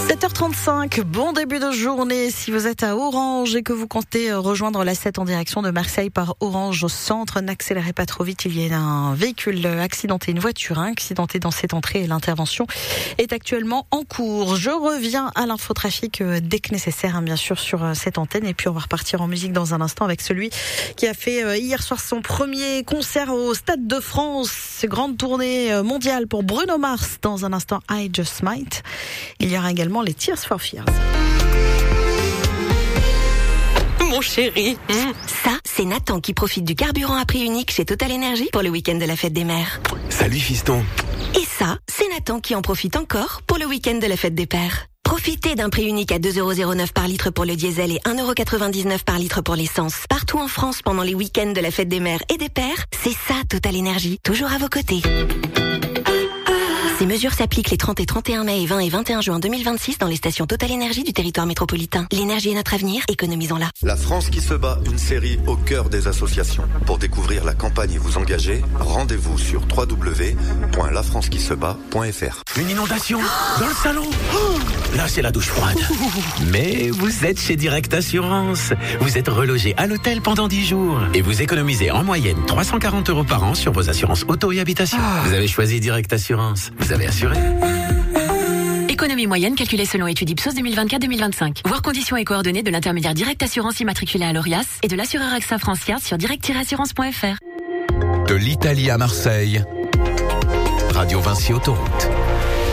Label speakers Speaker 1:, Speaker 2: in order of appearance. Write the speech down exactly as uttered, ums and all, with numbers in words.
Speaker 1: sept heures trente-cinq, bon début de journée. Si vous êtes à Orange et que vous comptez rejoindre la sept en direction de Marseille par Orange au centre, n'accélérez pas trop vite. Il y a un véhicule accidenté, une voiture hein, accidentée dans cette entrée et l'intervention est actuellement en cours. Je reviens à l'infotrafic dès que nécessaire, hein, bien sûr, sur cette antenne. Et puis on va repartir en musique dans un instant avec celui qui a fait hier soir son premier concert au Stade de France. Grande tournée mondiale pour Bruno Mars. Dans un instant, I Just Might. Il y aura également les Tears for Fears.
Speaker 2: Mon chéri. Mmh.
Speaker 3: Ça, c'est Nathan qui profite du carburant à prix unique chez Total Energy pour le week-end de la fête des mères.
Speaker 4: Salut fiston.
Speaker 3: Et ça, c'est Nathan qui en profite encore pour le week-end de la fête des pères. Profitez d'un prix unique à deux euros zéro neuf par litre pour le diesel et un euro quatre-vingt-dix-neuf par litre pour l'essence. Partout en France pendant les week-ends de la fête des mères et des pères, c'est ça Total Energy, toujours à vos côtés. Ces mesures s'appliquent les trente et trente et un mai et vingt et vingt et un juin deux mille vingt-six dans les stations Total Énergie du territoire métropolitain. L'énergie est notre avenir, économisons-la.
Speaker 5: La France qui se bat, une série au cœur des associations. Pour découvrir la campagne et vous engager, rendez-vous sur w w w point la france qui se bat point f r.
Speaker 4: Une inondation dans le salon. Oh, là, c'est la douche froide. Mais vous êtes chez Direct Assurance. Vous êtes relogé à l'hôtel pendant dix jours et vous économisez en moyenne trois cent quarante euros par an sur vos assurances auto et habitation. Ah. Vous avez choisi Direct Assurance. Vous avez assuré.
Speaker 2: Économie moyenne calculée selon étude Ipsos deux mille vingt-quatre deux mille vingt-cinq. Voir conditions et coordonnées de l'intermédiaire Direct Assurance immatriculé à l'Orias et de l'assureur A X A Francia sur direct tiret assurance point f r.
Speaker 6: De l'Italie à Marseille, Radio Vinci Autoroute.